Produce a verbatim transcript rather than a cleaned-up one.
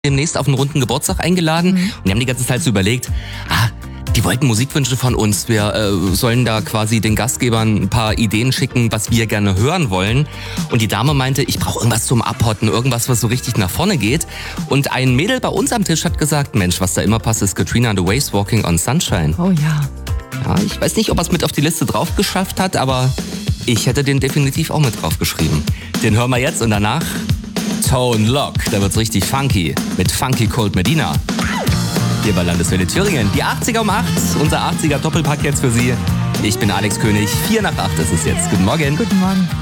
demnächst auf einen runden Geburtstag eingeladen. Mhm. Und die haben die ganze Zeit so überlegt, ah, die wollten Musikwünsche von uns. Wir äh, sollen da quasi den Gastgebern ein paar Ideen schicken, was wir gerne hören wollen. Und die Dame meinte, ich brauche irgendwas zum Abhotten, irgendwas, was so richtig nach vorne geht. Und ein Mädel bei uns am Tisch hat gesagt, Mensch, was da immer passt, ist Katrina and the Waves, Walking on Sunshine. Oh ja. Ja, ich weiß nicht, ob er es mit auf die Liste drauf geschafft hat, aber ich hätte den definitiv auch mit drauf geschrieben. Den hören wir jetzt und danach Tone Lock. Da wird's richtig funky mit Funky Cold Medina. Hier bei Landeswelle Thüringen. Die achtziger um acht, unser achtziger Doppelpack jetzt für Sie. Ich bin Alex König. vier nach acht ist es jetzt. Guten Morgen. Guten Morgen.